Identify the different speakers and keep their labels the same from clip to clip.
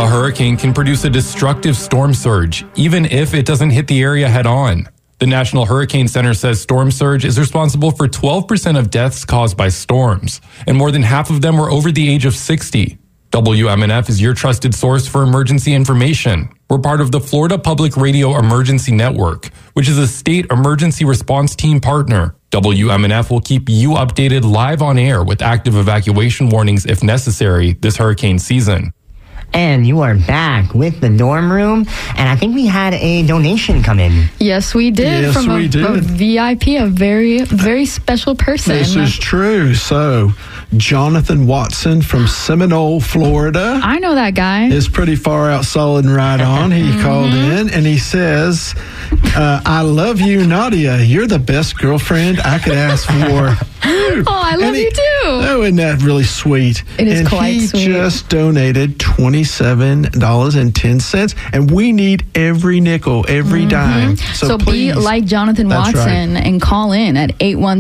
Speaker 1: A hurricane can produce a destructive storm surge, even if it doesn't hit the area head on. The National Hurricane Center says storm surge is responsible for 12% of deaths caused by storms, and more than half of them were over the age of 60. WMNF is your trusted source for emergency information. We're part of the Florida Public Radio Emergency Network, which is a state emergency response team partner. WMNF will keep you updated live on air with active evacuation warnings if necessary this hurricane season.
Speaker 2: And you are back with the dorm room, and I think we had a donation come in.
Speaker 3: Yes, we did.
Speaker 4: Yes,
Speaker 3: from
Speaker 4: we did.
Speaker 3: A VIP, a very, very special person.
Speaker 4: This is true. So, Jonathan Watson from Seminole, Florida.
Speaker 3: I know that guy.
Speaker 4: Is pretty far out solid and right on. He called in and he says, I love you, Nadia. You're the best girlfriend I could ask for.
Speaker 3: Oh, I love you too.
Speaker 4: Oh, isn't that really sweet?
Speaker 3: It is
Speaker 4: and
Speaker 3: quite sweet.
Speaker 4: He just donated $27.10, and we need every nickel, every dime.
Speaker 3: So
Speaker 4: please,
Speaker 3: be like Jonathan
Speaker 4: That's
Speaker 3: Watson and call in at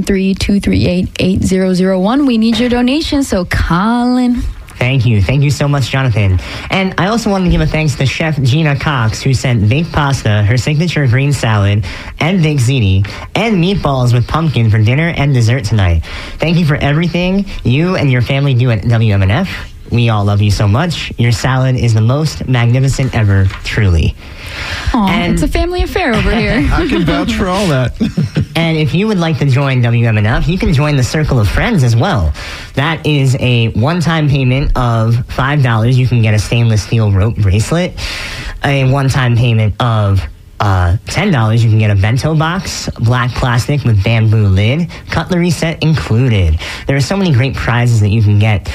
Speaker 3: 813-238-8001. We need your donation, so call in.
Speaker 2: Thank you. Thank you so much, Jonathan. And I also want to give a thanks to Chef Gina Cox, who sent baked pasta, her signature green salad, and baked ziti, and meatballs with pumpkin for dinner and dessert tonight. Thank you for everything you and your family do at WMNF. We all love you so much. Your salad is the most magnificent ever, truly.
Speaker 3: Aw, it's a family affair over here.
Speaker 4: I can vouch for all that.
Speaker 2: And if you would like to join WMNF, you can join the Circle of Friends as well. That is a one-time payment of $5. You can get a stainless steel rope bracelet. A one-time payment of $10. You can get a bento box, black plastic with bamboo lid, cutlery set included. There are so many great prizes that you can get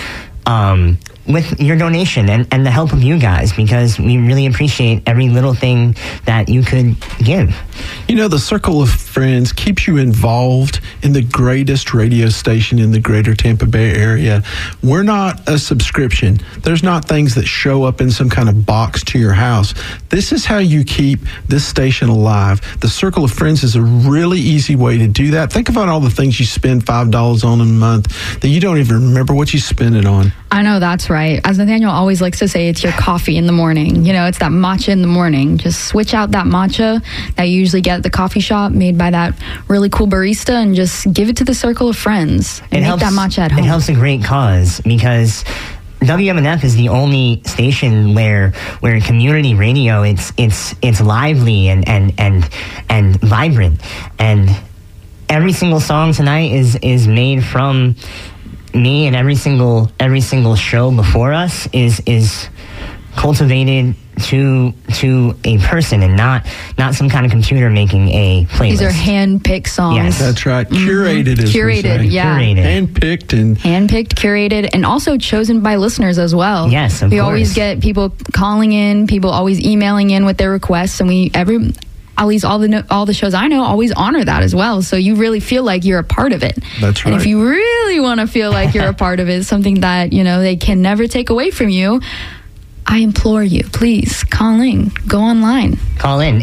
Speaker 2: with your donation and the help of you guys, because we really appreciate every little thing that you could give.
Speaker 4: You know, the Circle of Friends keeps you involved in the greatest radio station in the greater Tampa Bay area. We're not a subscription. There's not things that show up in some kind of box to your house. This is how you keep this station alive. The Circle of Friends is a really easy way to do that. Think about all the things you spend $5 on a month that you don't even remember what you spend it on.
Speaker 3: I know, that's right. As Nathaniel always likes to say, it's your coffee in the morning. You know, it's that matcha in the morning. Just switch out that matcha that you usually get at the coffee shop made by that really cool barista and just give it to the Circle of Friends. And make that matcha at home.
Speaker 2: It helps a great cause, because WMNF is the only station where community radio it's lively and vibrant, and every single song tonight is made from me, and every single show before us is cultivated to a person, and not some kind of computer making a playlist.
Speaker 3: These are hand-picked songs.
Speaker 2: Yes.
Speaker 4: That's right. Curated, as we say.
Speaker 3: Yeah.
Speaker 2: Curated.
Speaker 4: Handpicked,
Speaker 3: curated, and also chosen by listeners as well.
Speaker 2: Yes, of
Speaker 3: we
Speaker 2: course.
Speaker 3: always get people calling in, people always emailing in with their requests, and at least all the shows I know always honor that as well. So you really feel like you're a part of it.
Speaker 4: That's right.
Speaker 3: And if you really want to feel like you're a part of it, something that, you know, they can never take away from you, I implore you, please call in, go online.
Speaker 2: Call in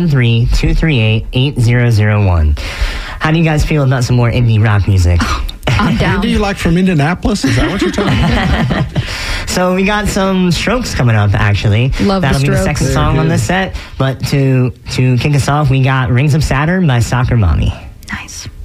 Speaker 2: 813-238-8001. How do you guys feel about some more indie rock music?
Speaker 3: I'm down.
Speaker 4: Do you like from Indianapolis? Is that what you're talking about?
Speaker 2: So we got some Strokes coming up, actually.
Speaker 3: Love
Speaker 2: That'll
Speaker 3: the
Speaker 2: be the
Speaker 3: Strokes.
Speaker 2: second song on the set. But to kick us off, we got Rings of Saturn by Soccer Mommy.
Speaker 3: Nice.